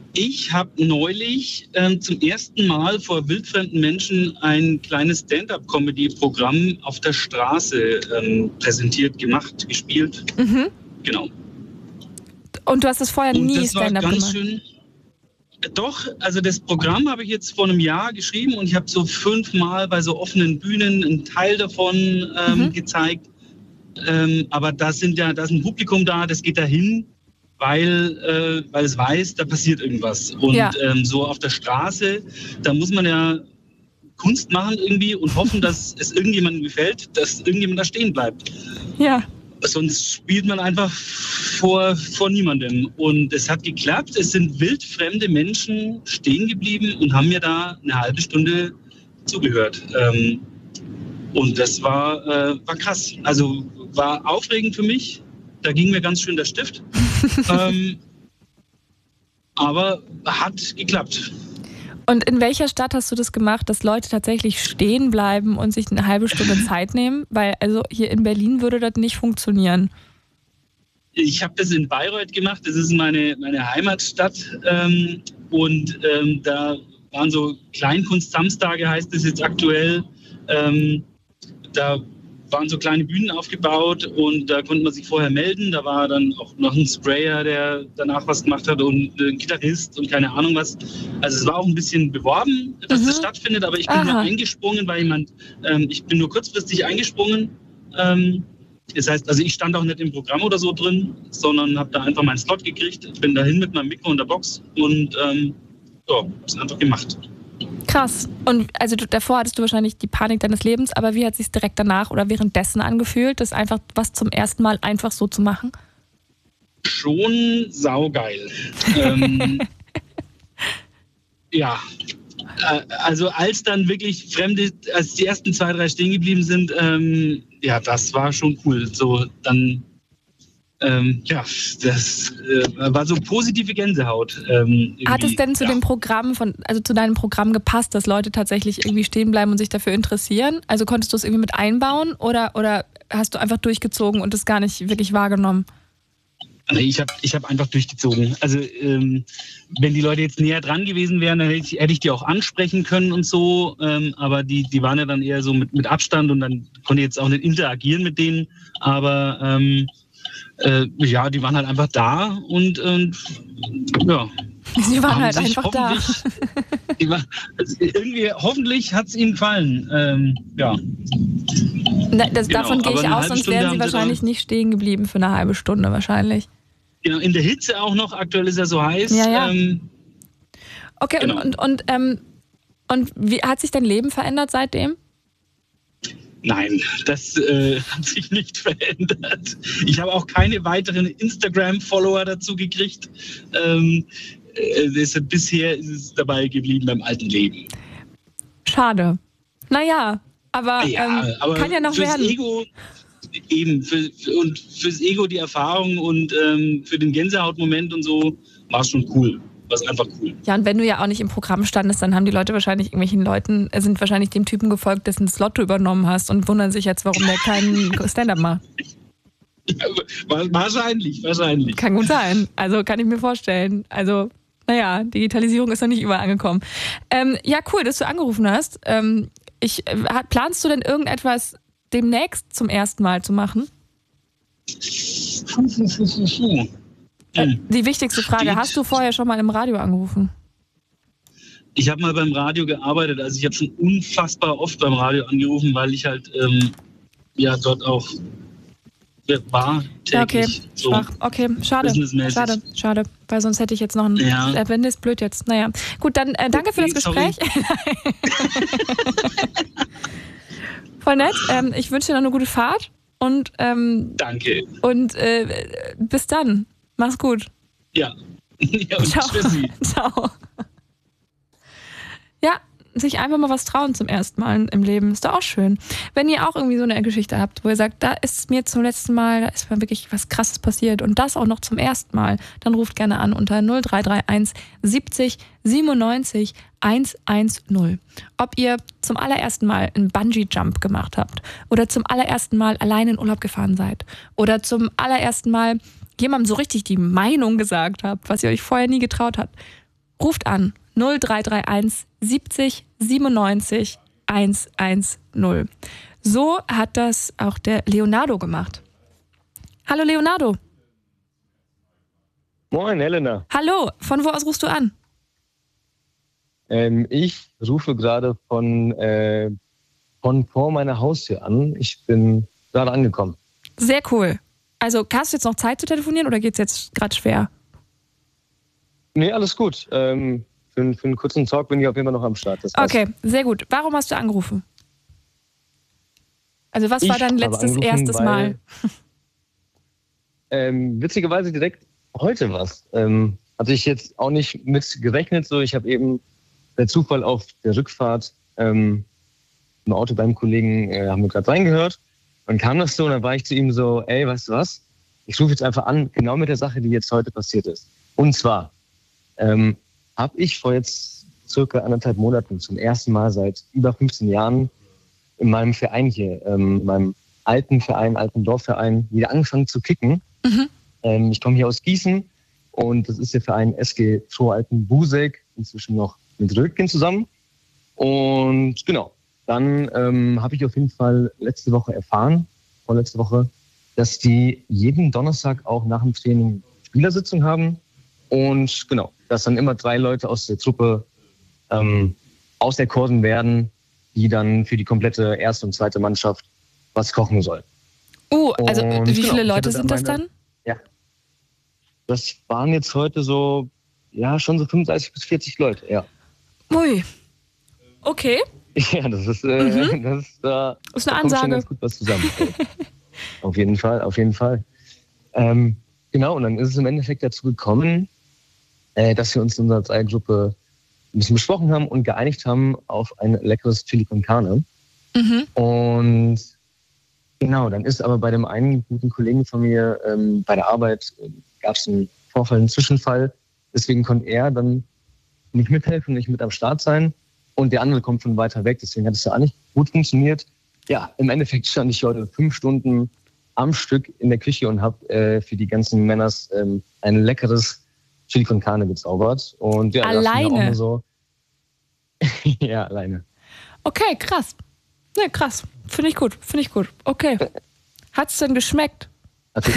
Ich habe neulich zum ersten Mal vor wildfremden Menschen ein kleines Stand-up-Comedy-Programm auf der Straße präsentiert, gemacht, gespielt. Mhm. Genau. Und du hast es vorher nie Stand-up gemacht? Schön. Doch, also das Programm habe ich jetzt vor einem Jahr geschrieben und ich habe so 5-mal bei so offenen Bühnen einen Teil davon gezeigt. Aber da ist ein Publikum da, das geht dahin, weil es weiß, da passiert irgendwas. Und so auf der Straße, da muss man ja Kunst machen irgendwie und hoffen, dass es irgendjemandem gefällt, dass irgendjemand da stehen bleibt. Ja. Sonst spielt man einfach vor niemandem. Und es hat geklappt. Es sind wildfremde Menschen stehen geblieben und haben mir da eine halbe Stunde zugehört. Und das war krass. Also war aufregend für mich. Da ging mir ganz schön der Stift. Aber hat geklappt. Und in welcher Stadt hast du das gemacht, dass Leute tatsächlich stehen bleiben und sich eine halbe Stunde Zeit nehmen? Weil also hier in Berlin würde das nicht funktionieren. Ich habe das in Bayreuth gemacht. Das ist meine Heimatstadt. Da waren so Kleinkunst-Samstage, heißt es jetzt aktuell. Da waren so kleine Bühnen aufgebaut und da konnte man sich vorher melden. Da war dann auch noch ein Sprayer, der danach was gemacht hat und ein Gitarrist und keine Ahnung was. Also es war auch ein bisschen beworben, dass das stattfindet, aber ich bin nur eingesprungen, weil ich bin nur kurzfristig eingesprungen. Das heißt, also ich stand auch nicht im Programm oder so drin, sondern habe da einfach meinen Slot gekriegt, bin dahin mit meinem Mikro und der Box und hab's einfach gemacht. Krass. Und also davor hattest du wahrscheinlich die Panik deines Lebens, aber wie hat es sich direkt danach oder währenddessen angefühlt, das einfach was zum ersten Mal einfach so zu machen? Schon saugeil. Ja. Also als dann wirklich Fremde, als die ersten 2, 3 stehen geblieben sind, das war schon cool. So dann das war so positive Gänsehaut. Hat es denn zu dem Programm zu deinem Programm gepasst, dass Leute tatsächlich irgendwie stehen bleiben und sich dafür interessieren? Also konntest du es irgendwie mit einbauen oder hast du einfach durchgezogen und es gar nicht wirklich wahrgenommen? Ich hab einfach durchgezogen. Also wenn die Leute jetzt näher dran gewesen wären, dann hätte ich die auch ansprechen können und so. Aber die waren ja dann eher so mit Abstand und dann konnte ich jetzt auch nicht interagieren mit denen. Aber die waren halt einfach da und ja. Sie waren halt einfach da. Hoffentlich hat es ihnen gefallen. Ja. Davon gehe ich aus, sonst wären sie wahrscheinlich nicht stehen geblieben für eine halbe Stunde wahrscheinlich. Genau, in der Hitze auch noch. Aktuell ist er so heiß. Ja. Okay, genau. Und wie hat sich dein Leben verändert seitdem? Nein, das hat sich nicht verändert. Ich habe auch keine weiteren Instagram-Follower dazu gekriegt. Bisher ist es dabei geblieben beim alten Leben. Schade. Naja, aber kann ja noch fürs werden. Ego, eben, fürs Ego die Erfahrung und für den Gänsehautmoment und so war es schon cool. War einfach cool. Ja, und wenn du ja auch nicht im Programm standest, dann haben die Leute wahrscheinlich sind wahrscheinlich dem Typen gefolgt, dessen Slot du übernommen hast und wundern sich jetzt, warum der keinen Stand-up macht. Ja, wahrscheinlich. Kann gut sein. Also kann ich mir vorstellen. Also, naja, Digitalisierung ist noch nicht überall angekommen. Ja, cool, dass du angerufen hast. Planst du denn irgendetwas demnächst zum ersten Mal zu machen? Die wichtigste Frage, hast du vorher schon mal im Radio angerufen? Ich habe mal beim Radio gearbeitet, also ich habe schon unfassbar oft beim Radio angerufen, weil ich halt dort auch war täglich. Okay, schwach. Okay, schade, weil sonst hätte ich jetzt noch einen... Ja. Wenn das ist blöd jetzt. Naja, gut, dann danke für das Gespräch. Voll nett. Ich wünsche dir noch eine gute Fahrt und danke. Und bis dann. Mach's gut. Ja. Und ciao. Tschüssi. Ciao. Ja, sich einfach mal was trauen zum ersten Mal im Leben. Ist doch auch schön. Wenn ihr auch irgendwie so eine Geschichte habt, wo ihr sagt, da ist mir zum letzten Mal, da ist mir wirklich was Krasses passiert und das auch noch zum ersten Mal, dann ruft gerne an unter 0331 70 97 110. Ob ihr zum allerersten Mal einen Bungee-Jump gemacht habt oder zum allerersten Mal allein in Urlaub gefahren seid oder zum allerersten Mal jemandem so richtig die Meinung gesagt habt, was ihr euch vorher nie getraut habt. Ruft an 0331 70 97 110. So hat das auch der Leonardo gemacht. Hallo Leonardo. Moin, Helena. Hallo, von wo aus rufst du an? Ich rufe gerade von vor meiner Haustür an. Ich bin gerade angekommen. Sehr cool. Also hast du jetzt noch Zeit zu telefonieren oder geht's jetzt gerade schwer? Nee, alles gut. Für einen kurzen Talk bin ich auf jeden Fall noch am Start. Okay, sehr gut. Warum hast du angerufen? Also was war dein letztes, erstes Mal? Witzigerweise direkt heute was. Hatte ich jetzt auch nicht mit gerechnet. So, ich habe eben per Zufall auf der Rückfahrt im Auto beim Kollegen, haben wir gerade reingehört. Dann kam das so und dann war ich zu ihm so, ey, weißt du was? Ich rufe jetzt einfach an, genau mit der Sache, die jetzt heute passiert ist. Und zwar habe ich vor jetzt circa 1,5 Monaten zum ersten Mal seit über 15 Jahren in meinem Verein hier, in meinem alten Dorfverein, wieder angefangen zu kicken. Ich komme hier aus Gießen und das ist der Verein SG Voraltenbuseck, inzwischen noch mit Röttgen zusammen. Und genau, dann habe ich auf jeden Fall vorletzte Woche, dass die jeden Donnerstag auch nach dem Training Spielersitzung haben. Und genau, dass dann immer 3 Leute aus der Truppe auserkoren werden, die dann für die komplette erste und zweite Mannschaft was kochen sollen. Also und wie viele Leute sind das dann? Ja, das waren jetzt heute so, ja, schon so 35 bis 40 Leute, ja. Ui, okay. Ja, das ist eine Ansage. Kommt schon ganz gut was zusammen. Auf jeden Fall. Genau, und dann ist es im Endeffekt dazu gekommen, dass wir uns in unserer Dreiergruppe ein bisschen besprochen haben und geeinigt haben auf ein leckeres Chili con Carne. Und genau, dann ist aber bei dem einen guten Kollegen von mir bei der Arbeit gab es einen Vorfall, einen Zwischenfall. Deswegen konnte er dann nicht mithelfen, nicht mit am Start sein. Und der andere kommt von weiter weg. Deswegen hat es ja auch nicht gut funktioniert. Ja, im Endeffekt stand ich heute 5 Stunden am Stück in der Küche und habe für die ganzen Männers ein leckeres Chili con Carne gezaubert. Und ja, alleine? Auch nur so. Ja, alleine. Okay, krass. Ne, krass. Finde ich gut. Okay. Hat's denn geschmeckt? Also,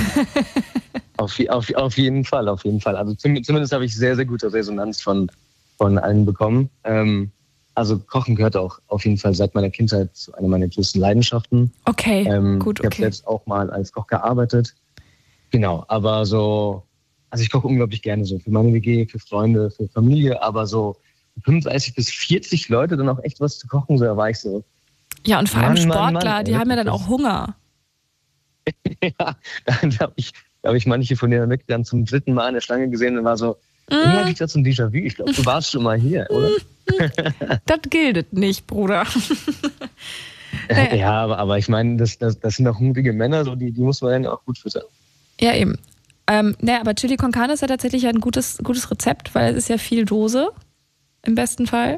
auf jeden Fall. Also zumindest habe ich sehr, sehr gute Resonanz von allen bekommen. Also Kochen gehört auch auf jeden Fall seit meiner Kindheit zu einer meiner größten Leidenschaften. Okay, gut, okay. Ich habe selbst auch mal als Koch gearbeitet. Genau, aber so, also ich koche unglaublich gerne so für meine WG, für Freunde, für Familie, aber so 35 bis 40 Leute dann auch echt was zu kochen, so da war ich so. Ja, und vor allem Sportler, die haben ja dann auch Hunger. Ja, da habe ich manche von denen wirklich dann zum 3. Mal an der Schlange gesehen und war so, irgendwie hatte ich da zum Déjà-vu. Ich glaube, du warst schon mal hier, oder? Das gilt nicht, Bruder. Ja, aber ich meine, das sind auch hungrige Männer, so, die muss man dann auch gut füttern. Ja, eben. Aber Chili con Carne ist ja tatsächlich ein gutes Rezept, weil es ist ja viel Dose, im besten Fall.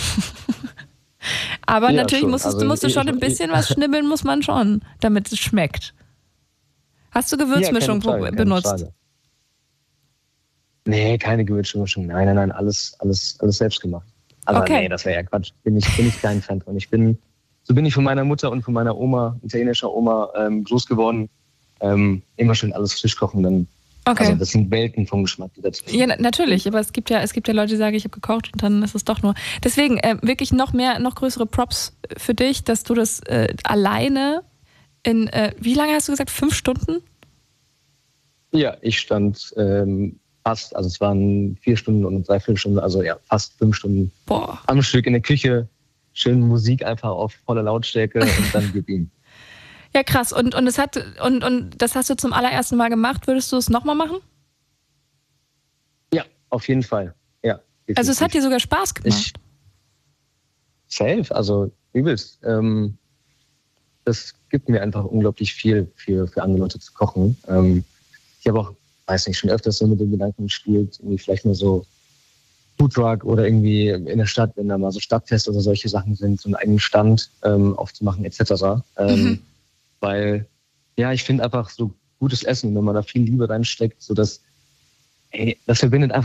Aber ja, natürlich musst du schon ein bisschen was schnibbeln, muss man schon, damit es schmeckt. Hast du Gewürzmischung benutzt? Nee, keine Gewürzmischung. Nein, alles selbst gemacht. Aber okay. Nee, das wäre ja Quatsch. Bin ich kein Fan von. So bin ich von meiner Mutter und von meiner Oma, italienischer Oma, groß geworden. Immer schön alles frisch kochen. Dann, okay. Also das sind Welten vom Geschmack, die dazu. Ja, natürlich. Aber es gibt ja Leute, die sagen, ich habe gekocht und dann ist es doch nur. Deswegen wirklich noch größere Props für dich, dass du das alleine in, wie lange hast du gesagt? 5 Stunden? Ja, ich stand fast, also es waren 4 Stunden und 3 Viertelstunden, also ja, fast 5 Stunden am Stück in der Küche. Schön Musik einfach auf voller Lautstärke und dann gib ihm. Ja, krass. Und das hast du zum allerersten Mal gemacht. Würdest du es nochmal machen? Ja, auf jeden Fall. Ja, definitiv. Also es hat dir sogar Spaß gemacht? Safe, also übelst. Das gibt mir einfach unglaublich viel für andere Leute zu kochen. Ich habe auch, weiß nicht, schon öfters so mit den Gedanken gespielt, irgendwie vielleicht mal so Foodtruck oder irgendwie in der Stadt, wenn da mal so Stadtfest oder solche Sachen sind, so einen eigenen Stand aufzumachen etc. Weil, ja, ich finde einfach so gutes Essen, wenn man da viel Liebe reinsteckt, so dass, das verbindet einfach